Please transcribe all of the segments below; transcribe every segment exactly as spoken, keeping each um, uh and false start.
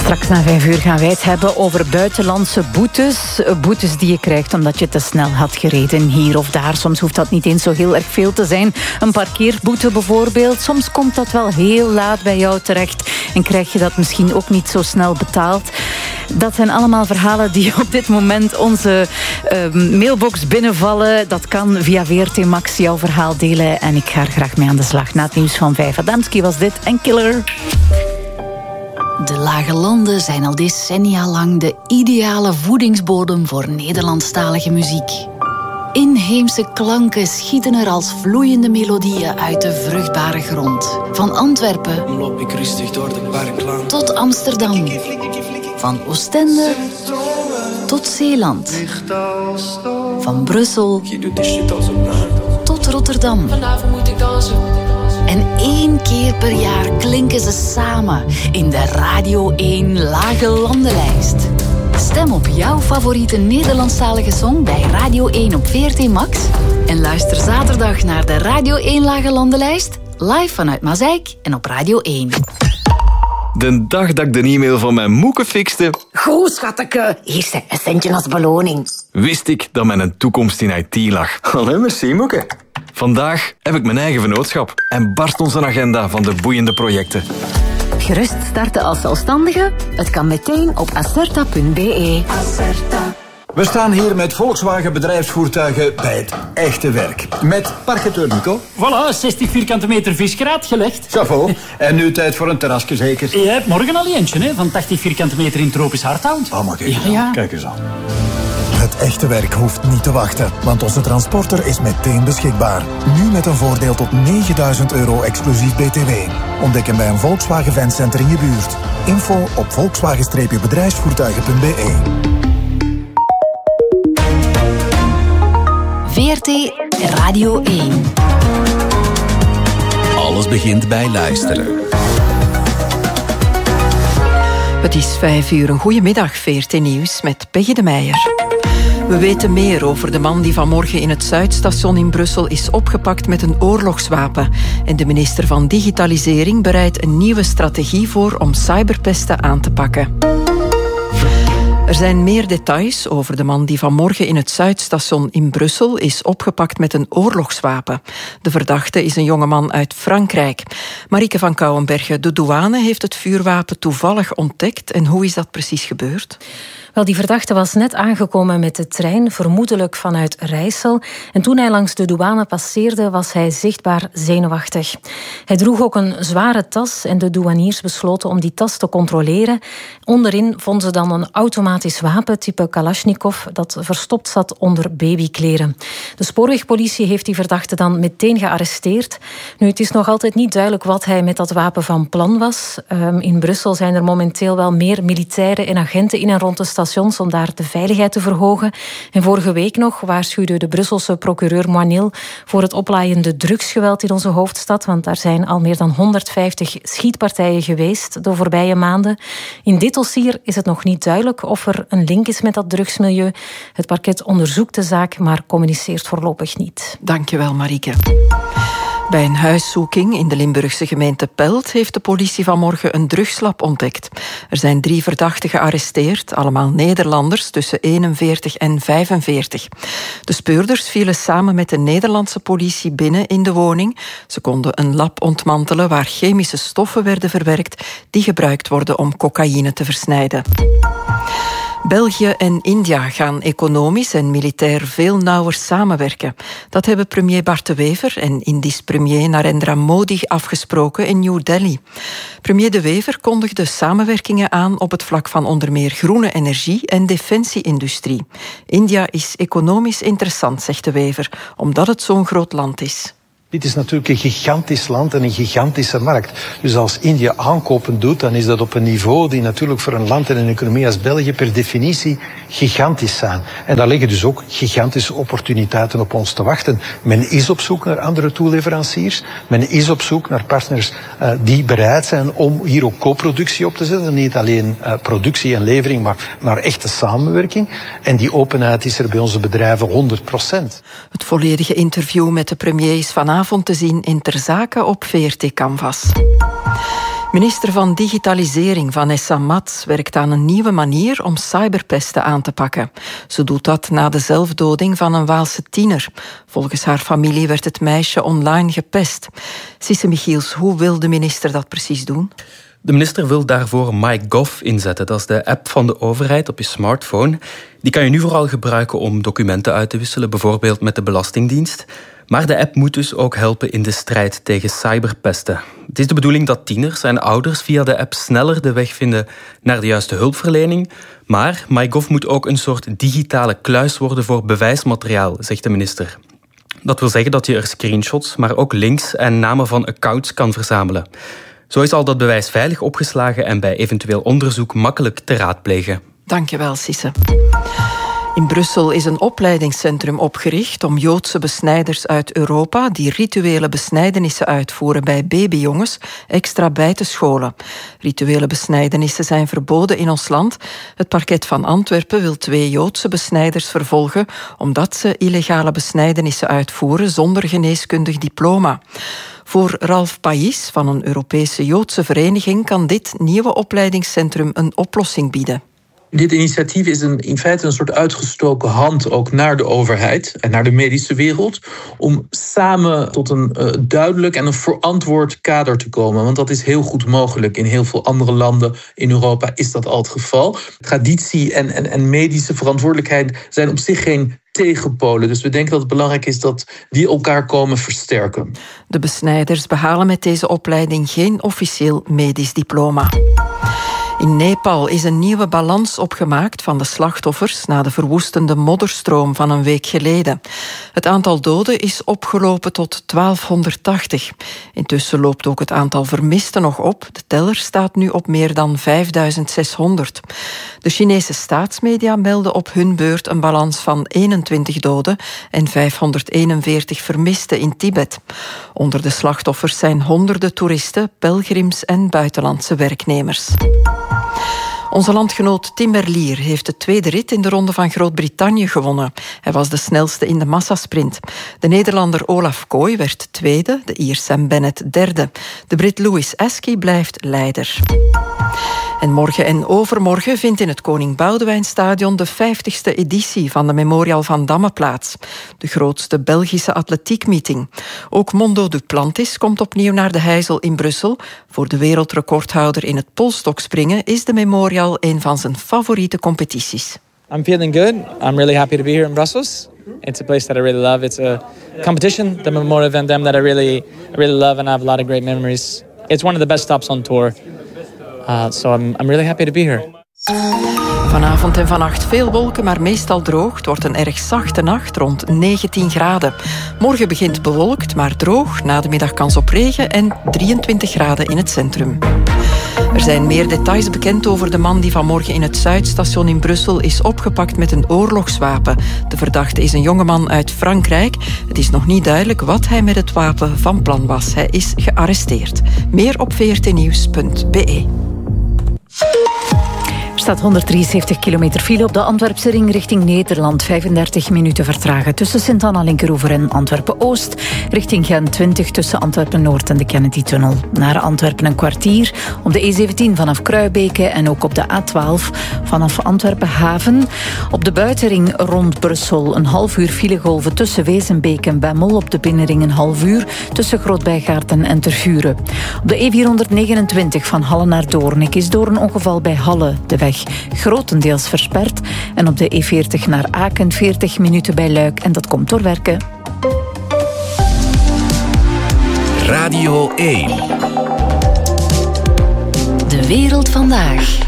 Straks na vijf uur gaan wij het hebben over buitenlandse boetes. Boetes die je krijgt omdat je te snel had gereden hier of daar. Soms hoeft dat niet eens zo heel erg veel te zijn. Een parkeerboete bijvoorbeeld. Soms komt dat wel heel laat bij jou terecht. En krijg je dat misschien ook niet zo snel betaald. Dat zijn allemaal verhalen die op dit moment onze uh, mailbox binnenvallen. Dat kan via V R T Max jouw verhaal delen. En ik ga er graag mee aan de slag na het nieuws van vijf. Adamski was dit en Killer. De Lage Landen zijn al decennia lang de ideale voedingsbodem voor Nederlandstalige muziek. Inheemse klanken schieten er als vloeiende melodieën uit de vruchtbare grond. Van Antwerpen loop ik rustig door de parklaan tot Amsterdam. Van Oostende tot Zeeland. Van Brussel tot Rotterdam. Vanavond moet ik dansen. En één keer per jaar klinken ze samen in de Radio één Lage Landenlijst. Stem op jouw favoriete Nederlandstalige song bij Radio één op V R T Max. En luister zaterdag naar de Radio één Lage Landenlijst, live vanuit Mazeik en op Radio één. De dag dat ik de e-mail van mijn moeke fixte... Goed, schatteke. Hier is een centje als beloning. Wist ik dat mijn toekomst in I T lag. Allee, merci, moeke. Vandaag heb ik mijn eigen vennootschap en barst onze agenda van de boeiende projecten. Gerust starten als zelfstandige? Het kan meteen op acerta punt b e. Acerta. We staan hier met Volkswagen bedrijfsvoertuigen bij het echte werk. Met parketeur Nico. Voilà, zestig vierkante meter visgraat gelegd. Chapeau. En nu tijd voor een terrasje zeker? Je hebt morgen al eentje, hè, van tachtig vierkante meter in tropisch hardhout. Oh, maar kijk eens ja, ja. Kijk eens aan. Het echte werk hoeft niet te wachten, want onze transporter is meteen beschikbaar. Nu met een voordeel tot negenduizend euro exclusief B T W. Ontdek hem bij een Volkswagen Fancenter in je buurt. Info op volkswagen bedrijfsvoertuigen punt b e. V R T Radio één. Alles begint bij luisteren. Het is vijf uur. Een goedemiddag, V R T Nieuws met Peggy de Meijer. We weten meer over de man die vanmorgen in het Zuidstation in Brussel is opgepakt met een oorlogswapen. En de minister van Digitalisering bereidt een nieuwe strategie voor om cyberpesten aan te pakken. Er zijn meer details over de man die vanmorgen in het Zuidstation in Brussel is opgepakt met een oorlogswapen. De verdachte is een jongeman uit Frankrijk. Marieke van Kouwenbergen, de douane heeft het vuurwapen toevallig ontdekt. En hoe is dat precies gebeurd? Wel, die verdachte was net aangekomen met de trein, vermoedelijk vanuit Rijssel. En toen hij langs de douane passeerde, was hij zichtbaar zenuwachtig. Hij droeg ook een zware tas en de douaniers besloten om die tas te controleren. Onderin vonden ze dan een automatisch wapen type Kalashnikov dat verstopt zat onder babykleren. De spoorwegpolitie heeft die verdachte dan meteen gearresteerd. Nu, het is nog altijd niet duidelijk wat hij met dat wapen van plan was. Um, in Brussel zijn er momenteel wel meer militairen en agenten in en rond de stations om daar de veiligheid te verhogen. En vorige week nog waarschuwde de Brusselse procureur Moinil voor het oplaaiende drugsgeweld in onze hoofdstad, want daar zijn al meer dan honderdvijftig schietpartijen geweest de voorbije maanden. In dit dossier is het nog niet duidelijk of er een link is met dat drugsmilieu. Het parket onderzoekt de zaak, maar communiceert voorlopig niet. Dankjewel, Marieke. Bij een huiszoeking in de Limburgse gemeente Pelt heeft de politie vanmorgen een drugslab ontdekt. Er zijn drie verdachten gearresteerd, allemaal Nederlanders tussen eenenveertig en vijfenveertig. De speurders vielen samen met de Nederlandse politie binnen in de woning. Ze konden een lab ontmantelen waar chemische stoffen werden verwerkt die gebruikt worden om cocaïne te versnijden. België en India gaan economisch en militair veel nauwer samenwerken. Dat hebben premier Bart De Wever en Indisch premier Narendra Modi afgesproken in New Delhi. Premier De Wever kondigde samenwerkingen aan op het vlak van onder meer groene energie en defensieindustrie. India is economisch interessant, zegt De Wever, omdat het zo'n groot land is. Dit is natuurlijk een gigantisch land en een gigantische markt. Dus als India aankopen doet, dan is dat op een niveau die natuurlijk voor een land en een economie als België per definitie gigantisch zijn. En daar liggen dus ook gigantische opportuniteiten op ons te wachten. Men is op zoek naar andere toeleveranciers. Men is op zoek naar partners uh, die bereid zijn om hier ook co-productie op te zetten. Niet alleen uh, productie en levering, maar naar echte samenwerking. En die openheid is er bij onze bedrijven honderd procent. Het volledige interview met de premier is vanavond Vanavond te zien in Ter Zake op V R T Canvas. Minister van Digitalisering Vanessa Mats werkt aan een nieuwe manier om cyberpesten aan te pakken. Ze doet dat na de zelfdoding van een Waalse tiener. Volgens haar familie werd het meisje online gepest. Sisse Michiels, hoe wil de minister dat precies doen? De minister wil daarvoor MyGov inzetten. Dat is de app van de overheid op je smartphone. Die kan je nu vooral gebruiken om documenten uit te wisselen, bijvoorbeeld met de Belastingdienst. Maar de app moet dus ook helpen in de strijd tegen cyberpesten. Het is de bedoeling dat tieners en ouders via de app sneller de weg vinden naar de juiste hulpverlening. Maar MyGov moet ook een soort digitale kluis worden voor bewijsmateriaal, zegt de minister. Dat wil zeggen dat je er screenshots, maar ook links en namen van accounts kan verzamelen. Zo is al dat bewijs veilig opgeslagen en bij eventueel onderzoek makkelijk te raadplegen. Dankjewel, Sisse. In Brussel is een opleidingscentrum opgericht om Joodse besnijders uit Europa die rituele besnijdenissen uitvoeren bij babyjongens extra bij te scholen. Rituele besnijdenissen zijn verboden in ons land. Het parket van Antwerpen wil twee Joodse besnijders vervolgen omdat ze illegale besnijdenissen uitvoeren zonder geneeskundig diploma. Voor Ralf Pais van een Europese Joodse vereniging kan dit nieuwe opleidingscentrum een oplossing bieden. Dit initiatief is een, in feite een soort uitgestoken hand ook naar de overheid en naar de medische wereld om samen tot een uh, duidelijk en een verantwoord kader te komen. Want dat is heel goed mogelijk. In heel veel andere landen in Europa is dat al het geval. Traditie en, en, en medische verantwoordelijkheid zijn op zich geen tegenpolen. Dus we denken dat het belangrijk is dat die elkaar komen versterken. De besnijders behalen met deze opleiding geen officieel medisch diploma. In Nepal is een nieuwe balans opgemaakt van de slachtoffers na de verwoestende modderstroom van een week geleden. Het aantal doden is opgelopen tot twaalfhonderdtachtig. Intussen loopt ook het aantal vermisten nog op. De teller staat nu op meer dan vijfduizend zeshonderd. De Chinese staatsmedia melden op hun beurt een balans van eenentwintig doden en vijfhonderdeenenveertig vermisten in Tibet. Onder de slachtoffers zijn honderden toeristen, pelgrims en buitenlandse werknemers. Onze landgenoot Tim Merlier heeft de tweede rit in de Ronde van Groot-Brittannië gewonnen. Hij was de snelste in de massasprint. De Nederlander Olaf Kooi werd tweede, de Ier Sam Bennett derde. De Brit Louis Askey blijft leider. En morgen en overmorgen vindt in het Koning Boudewijnstadion de vijftigste editie van de Memorial van Damme plaats. De grootste Belgische atletiekmeeting. Ook Mondo Duplantis komt opnieuw naar de Heijzel in Brussel. Voor de wereldrecordhouder in het polstokspringen is de Memorial een van zijn favoriete competities. I'm feeling good. I'm really happy to be here in Brussels. It's a place that I really love. It's a competition, the Memorial van Damme, that I really, I really love and I have a lot of great memories. It's one of the best stops on tour. Uh, so I'm, I'm really happy to be here. Vanavond en vannacht veel wolken, maar meestal droog. Het wordt een erg zachte nacht, rond negentien graden. Morgen begint bewolkt, maar droog. Na de middag kans op regen en drieëntwintig graden in het centrum. Er zijn meer details bekend over de man die vanmorgen in het Zuidstation in Brussel is opgepakt met een oorlogswapen. De verdachte is een jongeman uit Frankrijk. Het is nog niet duidelijk wat hij met het wapen van plan was. Hij is gearresteerd. Meer op v r t nieuws punt b e. Er staat honderddrieënzeventig kilometer file op de Antwerpse ring richting Nederland. vijfendertig minuten vertragen tussen Sint-Anna-Linkeroever en Antwerpen-Oost. Richting Gent twintig tussen Antwerpen-Noord en de Kennedy-tunnel. Naar Antwerpen een kwartier. Op de E zeventien vanaf Kruibeke en ook op de A twaalf vanaf Antwerpen-Haven. Op de buitenring rond Brussel een half uur filegolven tussen Wezenbeek en Bemmel. Op de binnenring een half uur tussen Grootbijgaarden en Tervuren. Op de E vierhonderdnegenentwintig van Halle naar Doornik is door een ongeval bij Halle de weg grotendeels versperd. En op de E veertig naar Aken veertig minuten bij Luik. En dat komt door werken. Radio één. De wereld vandaag.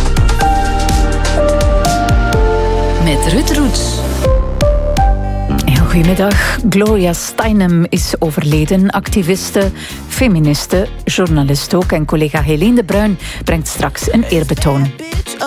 Met Ruud Roets. Goedemiddag. Gloria Steinem is overleden. Activiste, feministe, journalist ook. En collega Helene de Bruin brengt straks een eerbetoon.